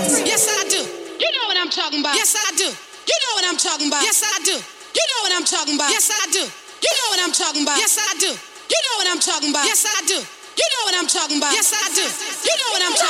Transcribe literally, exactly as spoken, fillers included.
Yes, I do. You know what I'm talking about. Yes, I do. You know what I'm talking about. Yes, I do. You know what I'm talking about. Yes, I do. You know what I'm talking about. Yes, I do. You know what I'm talking about. Yes, I do. You know what I'm talking about. Yes, I do. You know what I'm talking about.